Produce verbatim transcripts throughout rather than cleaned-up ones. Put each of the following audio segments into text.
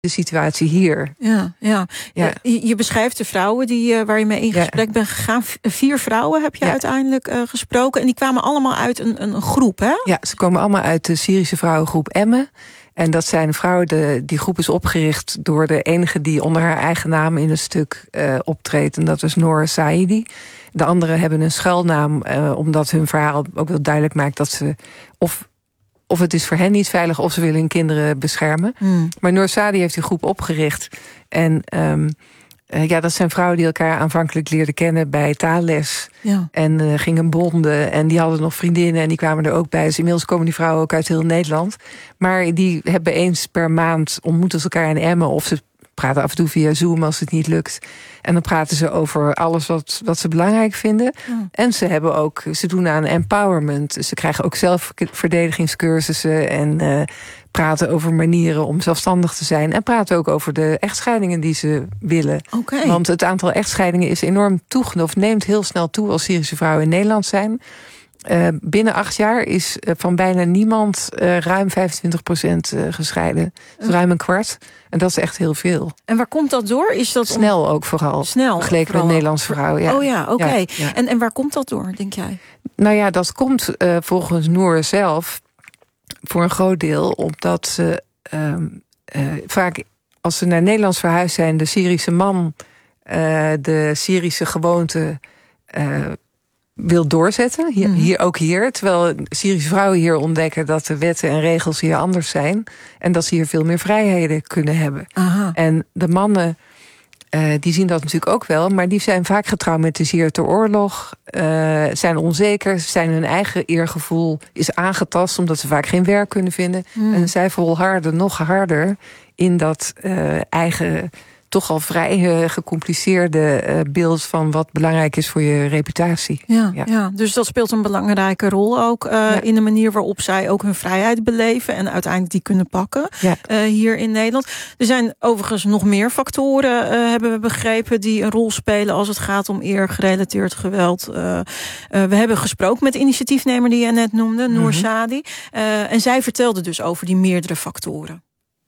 de situatie hier. Ja, ja. ja. Je, je beschrijft de vrouwen die, uh, waar je mee in gesprek ja. bent gegaan. Vier vrouwen heb je ja. uiteindelijk uh, gesproken. En die kwamen allemaal uit een, een, een groep, hè? Ja, ze komen allemaal uit de Syrische vrouwengroep Emme. En dat zijn vrouwen, de, die groep is opgericht door de enige die onder haar eigen naam in een stuk uh, optreedt. En dat is Noor Saidi. De anderen hebben een schuilnaam, uh, omdat hun verhaal ook wel duidelijk maakt dat ze of... Of het is voor hen niet veilig, of ze willen hun kinderen beschermen. Mm. Maar Noor Saadi heeft die groep opgericht. En um, uh, ja, dat zijn vrouwen die elkaar aanvankelijk leerden kennen bij taalles. Ja. En uh, gingen bonden. En die hadden nog vriendinnen en die kwamen er ook bij. Dus inmiddels komen die vrouwen ook uit heel Nederland. Maar die hebben eens per maand ontmoeten ze elkaar in Emmen. Of ze praten af en toe via Zoom als het niet lukt. En dan praten ze over alles wat, wat ze belangrijk vinden. Ja. En ze hebben ook, ze doen aan empowerment. Ze krijgen ook zelfverdedigingscursussen en uh, praten over manieren om zelfstandig te zijn. En praten ook over de echtscheidingen die ze willen. Okay. Want het aantal echtscheidingen is enorm toegenomen, of neemt heel snel toe als Syrische vrouwen in Nederland zijn. Uh, binnen acht jaar is uh, van bijna niemand uh, ruim vijfentwintig procent uh, gescheiden. Dus ruim een kwart. En dat is echt heel veel. En waar komt dat door? Is dat snel ook vooral. Snel. Vergeleken met Nederlandse vrouwen. Ja. Oh ja, oké. Okay. Ja, ja. En, en waar komt dat door, denk jij? Nou ja, dat komt uh, volgens Noor zelf voor een groot deel omdat ze uh, uh, vaak als ze naar Nederland verhuisd zijn, de Syrische man uh, de Syrische gewoonte Uh, wil doorzetten, hier, hier ook hier. Terwijl Syrische vrouwen hier ontdekken dat de wetten en regels hier anders zijn. En dat ze hier veel meer vrijheden kunnen hebben. Aha. En de mannen, uh, die zien dat natuurlijk ook wel. Maar die zijn vaak getraumatiseerd door oorlog. Uh, zijn onzeker. Zijn hun eigen eergevoel is aangetast. Omdat ze vaak geen werk kunnen vinden. Mm. En zij volharden nog harder in dat uh, eigen toch al vrij uh, gecompliceerde uh, beeld van wat belangrijk is voor je reputatie. Ja, ja. ja, dus dat speelt een belangrijke rol ook uh, ja. in de manier waarop zij ook hun vrijheid beleven en uiteindelijk die kunnen pakken ja. uh, hier in Nederland. Er zijn overigens nog meer factoren, uh, hebben we begrepen, die een rol spelen als het gaat om eergerelateerd geweld. Uh, uh, we hebben gesproken met de initiatiefnemer die je net noemde, Noor mm-hmm. Saadi. Uh, en zij vertelde dus over die meerdere factoren.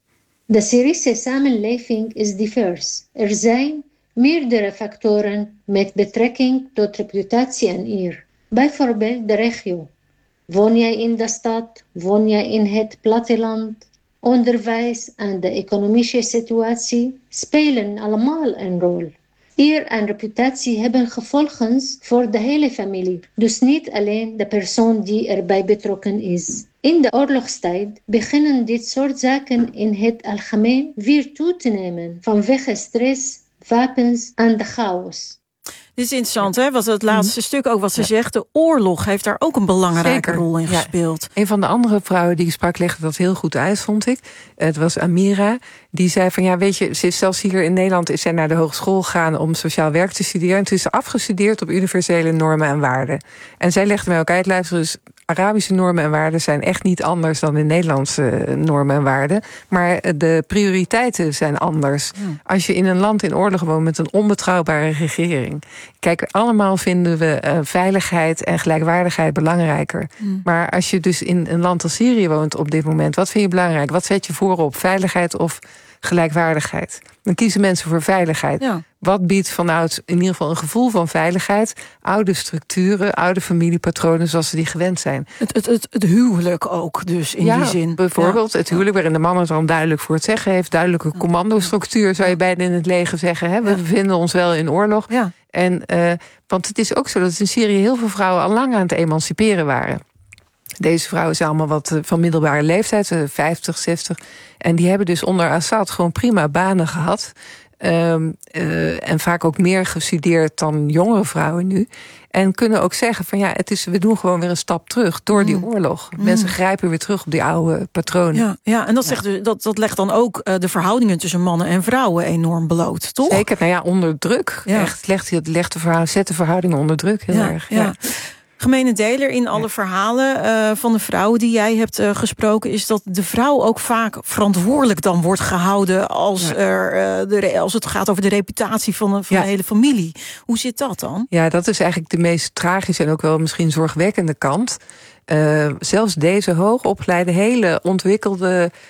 De Syrische samenleving is divers. Er zijn meerdere factoren met betrekking tot reputatie en eer. Bijvoorbeeld de regio. Woon jij in de stad? Woon jij in het platteland? Onderwijs en de economische situatie spelen allemaal een rol. Eer en reputatie hebben gevolgen voor de hele familie. Dus niet alleen de persoon die erbij betrokken is. In de oorlogstijd beginnen dit soort zaken in het algemeen weer toe te nemen. Vanwege stress, wapens en de chaos. Dit is interessant, hè? Wat het laatste mm. stuk ook wat ze ja. zegt. De oorlog heeft daar ook een belangrijke Zeker. rol in ja. gespeeld. Een van de andere vrouwen die ik sprak legde dat heel goed uit, vond ik. Het was Amira. Die zei van, ja, weet je, ze is zelfs hier in Nederland is zij naar de hogeschool gegaan om sociaal werk te studeren. En toen is ze afgestudeerd op universele normen en waarden. En zij legde mij ook uit, luister eens, Arabische normen en waarden zijn echt niet anders dan de Nederlandse normen en waarden. Maar de prioriteiten zijn anders. Ja. Als je in een land in oorlog woont met een onbetrouwbare regering. Kijk, allemaal vinden we uh, veiligheid en gelijkwaardigheid belangrijker. Mm. Maar als je dus in een land als Syrië woont op dit moment, wat vind je belangrijk? Wat zet je voorop? Veiligheid of gelijkwaardigheid? Dan kiezen mensen voor veiligheid. Ja. Wat biedt vanuit in ieder geval een gevoel van veiligheid? Oude structuren, oude familiepatronen zoals ze die gewend zijn. Het, het, het, het huwelijk ook dus in ja, die zin. Bijvoorbeeld ja. het huwelijk waarin de man het dan duidelijk voor het zeggen heeft. Duidelijke commandostructuur zou je bijna in het leger zeggen. Hè? We ja. bevinden ons wel in oorlog. Ja. En, uh, want het is ook zo dat in Syrië heel veel vrouwen al lang aan het emanciperen waren. Deze vrouwen zijn allemaal wat van middelbare leeftijd, vijftig, zestig. En die hebben dus onder Assad gewoon prima banen gehad. Um, uh, en vaak ook meer gestudeerd dan jongere vrouwen nu. En kunnen ook zeggen van ja, het is, we doen gewoon weer een stap terug door die mm. oorlog. Mm. Mensen grijpen weer terug op die oude patronen. Ja, ja en dat, zegt, ja. dat, dat legt dan ook uh, de verhoudingen tussen mannen en vrouwen enorm bloot, toch? Zeker, nou ja, onder druk. Ja. Echt, legt, legt de verhouding, zet de verhoudingen onder druk heel ja, erg. Ja. Ja. Gemene deler in alle ja. verhalen uh, van de vrouwen die jij hebt uh, gesproken, is dat de vrouw ook vaak verantwoordelijk dan wordt gehouden als, ja. er, uh, de, als het gaat over de reputatie van, de, van ja. de hele familie. Hoe zit dat dan? Ja, dat is eigenlijk de meest tragische en ook wel misschien zorgwekkende kant. Uh, zelfs deze hoogopgeleide, hele ontwikkelde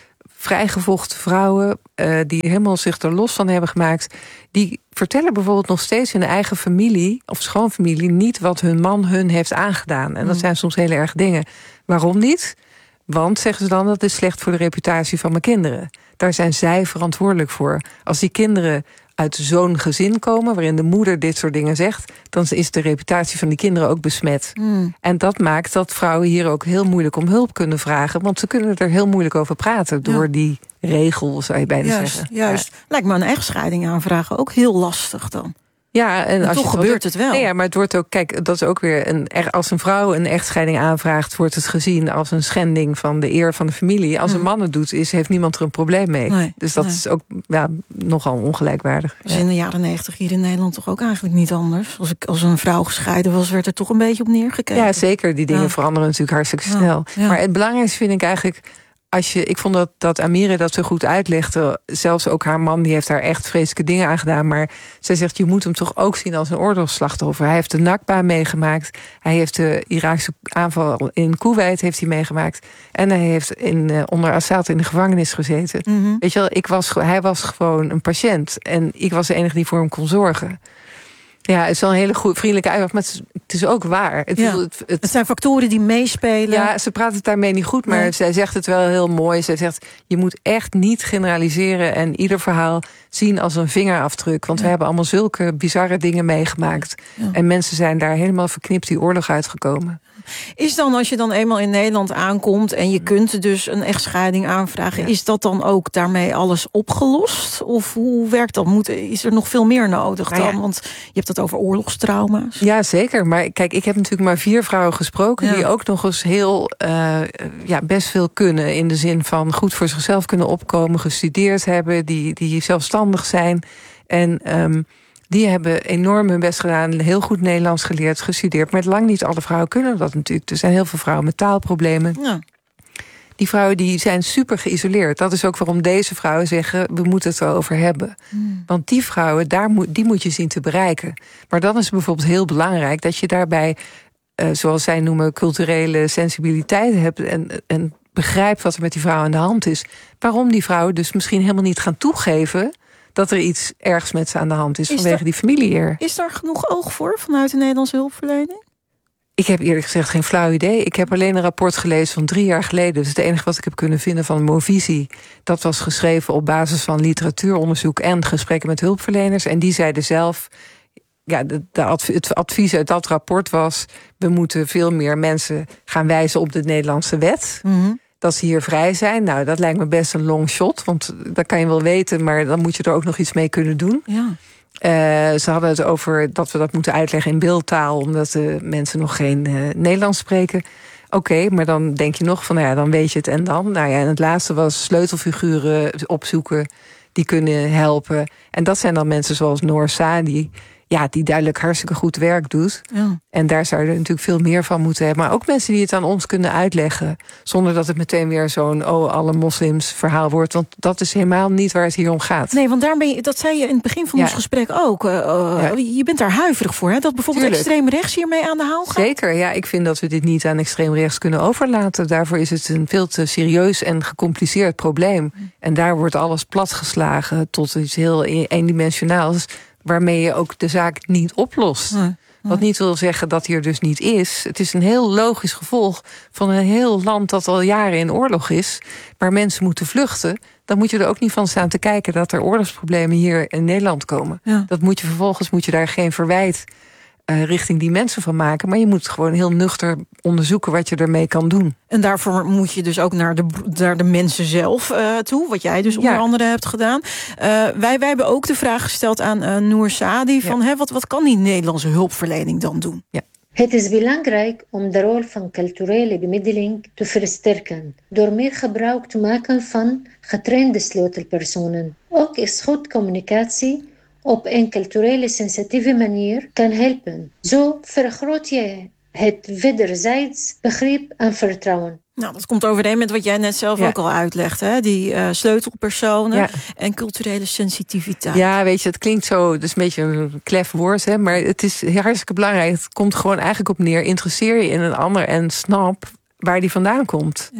vrijgevochten vrouwen uh, die helemaal zich er los van hebben gemaakt, die vertellen bijvoorbeeld nog steeds in hun eigen familie of schoonfamilie niet wat hun man hun heeft aangedaan. En dat zijn soms hele erg dingen. Waarom niet? Want, zeggen ze dan, dat is slecht voor de reputatie van mijn kinderen. Daar zijn zij verantwoordelijk voor. Als die kinderen uit zo'n gezin komen waarin de moeder dit soort dingen zegt, dan is de reputatie van die kinderen ook besmet. Mm. En dat maakt dat vrouwen hier ook heel moeilijk om hulp kunnen vragen, want ze kunnen er heel moeilijk over praten door ja. die regel, zou je bijna juist, zeggen. Juist. Ja. Lijkt me een echtscheiding aanvragen ook heel lastig dan. Ja, en, en als toch je, gebeurt het wel. Nee, ja, maar het wordt ook, kijk, dat is ook weer een, als een vrouw een echtscheiding aanvraagt, wordt het gezien als een schending van de eer van de familie. Als mm. een man het doet, is, heeft niemand er een probleem mee. Nee, dus dat nee. is ook ja, nogal ongelijkwaardig. Dus ja. in de jaren negentig hier in Nederland toch ook eigenlijk niet anders. Als ik als een vrouw gescheiden was, werd er toch een beetje op neergekeken. Ja, zeker. Die dingen ja. veranderen natuurlijk hartstikke snel. Ja. Ja. Maar het belangrijkste vind ik eigenlijk, als je, ik vond dat, dat Amira dat zo goed uitlegde. Zelfs ook haar man, die heeft daar echt vreselijke dingen aan gedaan. Maar zij zegt, je moet hem toch ook zien als een oorlogsslachtoffer. Hij heeft de Nakba meegemaakt. Hij heeft de Iraakse aanval in Kuwait heeft hij meegemaakt. En hij heeft in, uh, onder Assad in de gevangenis gezeten. Mm-hmm. Weet je wel, ik was, hij was gewoon een patiënt. En ik was de enige die voor hem kon zorgen. Ja, het is wel een hele goede, vriendelijke uitleg, maar het is, het is ook waar. Het, ja. het, het, het zijn factoren die meespelen. Ja, ze praat het daarmee niet goed, maar nee. zij zegt het wel heel mooi. Zij zegt, je moet echt niet generaliseren en ieder verhaal zien als een vingerafdruk. Want ja. we hebben allemaal zulke bizarre dingen meegemaakt. Ja. En mensen zijn daar helemaal verknipt die oorlog uitgekomen. Is dan, als je dan eenmaal in Nederland aankomt en je kunt dus een echtscheiding aanvragen, ja. is dat dan ook daarmee alles opgelost? Of hoe werkt dat? Moet, is er nog veel meer nodig dan? Ja. Want je hebt het over oorlogstrauma's. Ja, zeker. Maar kijk, ik heb natuurlijk maar vier vrouwen gesproken ja. die ook nog eens heel, uh, ja, best veel kunnen. In de zin van goed voor zichzelf kunnen opkomen, gestudeerd hebben, die, die zelfstandig zijn. En um, die hebben enorm hun best gedaan, heel goed Nederlands geleerd, gestudeerd. Maar lang niet alle vrouwen kunnen dat natuurlijk. Er zijn heel veel vrouwen met taalproblemen. Ja. Die vrouwen die zijn super geïsoleerd. Dat is ook waarom deze vrouwen zeggen, we moeten het erover hebben. Hmm. Want die vrouwen, daar moet, die moet je zien te bereiken. Maar dan is het bijvoorbeeld heel belangrijk dat je daarbij, uh, zoals zij noemen, culturele sensibiliteit hebt en, en begrijpt wat er met die vrouwen aan de hand is. Waarom die vrouwen dus misschien helemaal niet gaan toegeven dat er iets ergs met ze aan de hand is, is vanwege er, die familie-eer. Is daar genoeg oog voor vanuit de Nederlandse hulpverlening? Ik heb eerlijk gezegd geen flauw idee. Ik heb alleen een rapport gelezen van drie jaar geleden. Dus het enige wat ik heb kunnen vinden van Movisie, dat was geschreven op basis van literatuuronderzoek en gesprekken met hulpverleners. En die zeiden zelf, ja, de, de adv- het advies uit dat rapport was, we moeten veel meer mensen gaan wijzen op de Nederlandse wet. Mm-hmm. Dat ze hier vrij zijn. Nou, dat lijkt me best een long shot. Want dat kan je wel weten, maar dan moet je er ook nog iets mee kunnen doen. Ja. Uh, ze hadden het over dat we dat moeten uitleggen in beeldtaal, omdat de mensen nog geen uh, Nederlands spreken. Oké, okay, maar dan denk je nog van, nou ja, dan weet je het en dan. Nou ja, en het laatste was sleutelfiguren opzoeken die kunnen helpen. En dat zijn dan mensen zoals Noor Saadi, ja, die duidelijk hartstikke goed werk doet. Ja. En daar zou je er natuurlijk veel meer van moeten hebben. Maar ook mensen die het aan ons kunnen uitleggen, zonder dat het meteen weer zo'n oh, alle moslims verhaal wordt. Want dat is helemaal niet waar het hier om gaat. Nee, want daar ben je, dat zei je in het begin van ja. ons gesprek ook. Uh, ja. Je bent daar huiverig voor, hè? Dat bijvoorbeeld Tuurlijk. extreem rechts hiermee aan de haal gaat? Zeker, ja. Ik vind dat we dit niet aan extreem rechts kunnen overlaten. Daarvoor is het een veel te serieus en gecompliceerd probleem. Hm. En daar wordt alles platgeslagen tot iets heel eendimensionaals, waarmee je ook de zaak niet oplost. Nee, nee. Wat niet wil zeggen dat hij er dus niet is. Het is een heel logisch gevolg van een heel land dat al jaren in oorlog is, waar mensen moeten vluchten. Dan moet je er ook niet van staan te kijken dat er oorlogsproblemen hier in Nederland komen. Ja. Dat moet je vervolgens, moet je daar geen verwijt Uh, richting die mensen van maken. Maar je moet gewoon heel nuchter onderzoeken wat je ermee kan doen. En daarvoor moet je dus ook naar de, naar de mensen zelf uh, toe. Wat jij dus onder ja. andere hebt gedaan. Uh, wij, wij hebben ook de vraag gesteld aan uh, Noor Saadi. Van, ja. hè, wat, wat kan die Nederlandse hulpverlening dan doen? Ja. Het is belangrijk om de rol van culturele bemiddeling te versterken, door meer gebruik te maken van getrainde sleutelpersonen. Ook is goed communicatie op een culturele sensitieve manier kan helpen. Zo vergroot je het wederzijds begrip en vertrouwen. Nou, dat komt overeen met wat jij net zelf ja. ook al uitlegt, hè? Die uh, sleutelpersonen ja. en culturele sensitiviteit. Ja, weet je, het klinkt zo, het is een beetje een klef woord, hè, maar het is hartstikke belangrijk. Het komt gewoon eigenlijk op neer, interesseer je in een ander en snap waar die vandaan komt. Ja.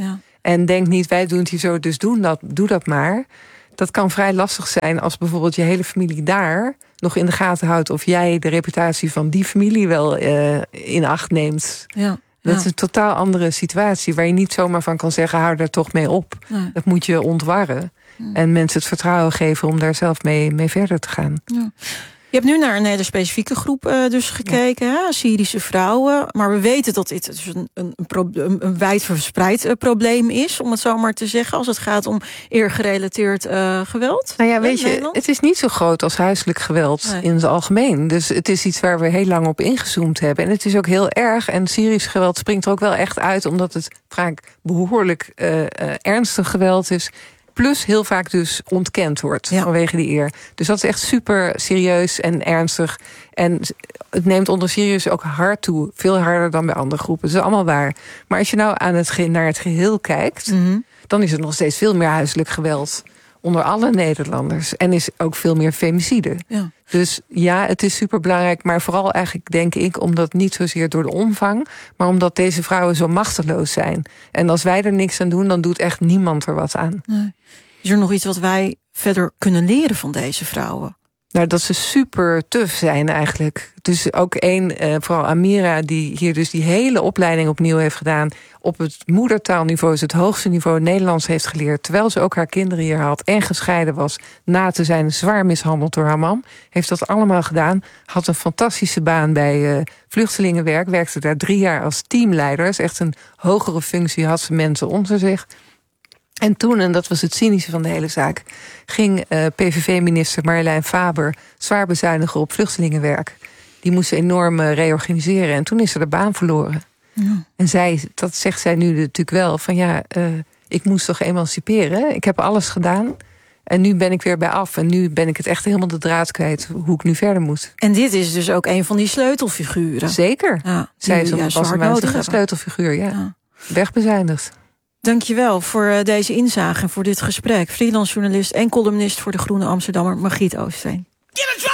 En denk niet, wij doen het hier zo, dus doen dat, doe dat maar. Dat kan vrij lastig zijn als bijvoorbeeld je hele familie daar nog in de gaten houdt of jij de reputatie van die familie wel uh, in acht neemt. Ja. Dat ja. is een totaal andere situatie waar je niet zomaar van kan zeggen, hou daar toch mee op. Nee. Dat moet je ontwarren. Ja. En mensen het vertrouwen geven om daar zelf mee, mee verder te gaan. Ja. Je hebt nu naar een hele specifieke groep uh, dus gekeken, ja. hè? Syrische vrouwen. Maar we weten dat dit dus een, een, een, een wijdverspreid uh, probleem is, om het zo maar te zeggen, als het gaat om eergerelateerd uh, geweld. Nou ja, weet je, Nederland? Het is niet zo groot als huiselijk geweld nee. in het algemeen. Dus het is iets waar we heel lang op ingezoomd hebben. En het is ook heel erg. En Syrisch geweld springt er ook wel echt uit, omdat het vaak behoorlijk uh, uh, ernstig geweld is. Plus heel vaak dus ontkend wordt ja. vanwege die eer. Dus dat is echt super serieus en ernstig. En het neemt onder Syriërs ook hard toe. Veel harder dan bij andere groepen. Dat is allemaal waar. Maar als je nou aan het, naar het geheel kijkt, mm-hmm. dan is er nog steeds veel meer huiselijk geweld onder alle Nederlanders. En is ook veel meer femicide. Ja. Dus ja, het is superbelangrijk. Maar vooral eigenlijk denk ik, omdat niet zozeer door de omvang, maar omdat deze vrouwen zo machteloos zijn. En als wij er niks aan doen, dan doet echt niemand er wat aan. Nee. Is er nog iets wat wij verder kunnen leren van deze vrouwen? Nou, dat ze super tough zijn eigenlijk. Dus ook één, eh, vooral Amira, die hier dus die hele opleiding opnieuw heeft gedaan, op het moedertaalniveau, is het hoogste niveau Nederlands heeft geleerd, terwijl ze ook haar kinderen hier had en gescheiden was, na te zijn zwaar mishandeld door haar man. Heeft dat allemaal gedaan. Had een fantastische baan bij uh, vluchtelingenwerk. Werkte daar drie jaar als teamleider. Is echt een hogere functie, had ze mensen onder zich. En toen, en dat was het cynische van de hele zaak, ging uh, P V V-minister Marjolein Faber zwaar bezuinigen op vluchtelingenwerk. Die moest enorm uh, reorganiseren en toen is er de baan verloren. Ja. En zij, dat zegt zij nu natuurlijk wel, van ja, uh, ik moest toch emanciperen. Ik heb alles gedaan en nu ben ik weer bij af. En nu ben ik het echt helemaal de draad kwijt hoe ik nu verder moet. En dit is dus ook een van die sleutelfiguren. Zeker. Ja, zij is een, was een waanzinnige sleutelfiguur, ja. ja. Wegbezuinigd. Dankjewel voor deze inzage en voor dit gesprek. Freelance journalist en columnist voor de Groene Amsterdammer Margriet Oostveen.